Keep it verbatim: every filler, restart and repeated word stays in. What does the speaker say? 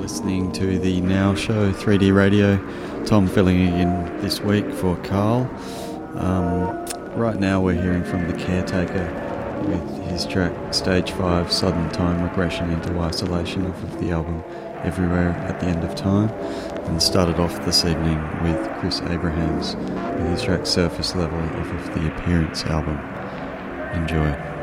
listening to the Now Show three D Radio. Tom filling in this week for Carl. Um, right now we're hearing from The Caretaker with his track Stage five Sudden Time Regression into Isolation off of the album Everywhere at the End of Time, and started off this evening with Chris Abrahams with his track Surface Level off of the Appearance album. Enjoy.